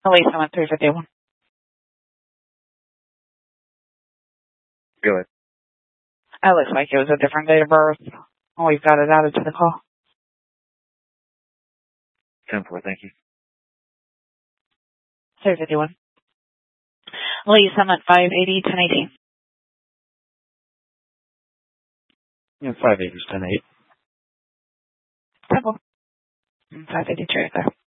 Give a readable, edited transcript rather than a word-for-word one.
Elise, I'm at 351. Go ahead. It looks like it was a different date of birth. We've got it added to the call. 10-4, thank you. 351. Elise, I'm at 580, 1018. Yeah, 5 acres, 10-8. Simple. 583 right there.